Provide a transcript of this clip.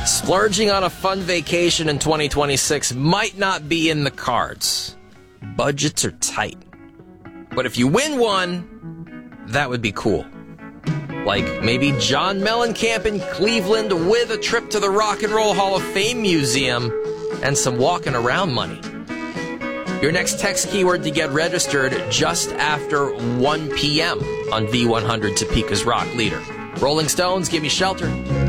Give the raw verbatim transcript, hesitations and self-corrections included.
Splurging on a fun vacation in twenty twenty-six might not be in the cards. Budgets are tight. But if you win one, that would be cool. Like maybe John Mellencamp in Cleveland with a trip to the Rock and Roll Hall of Fame Museum and some walking around money. Your next text keyword to get registered just after one p.m. on V one hundred, Topeka's Rock Leader. Rolling Stones, Give Me Shelter.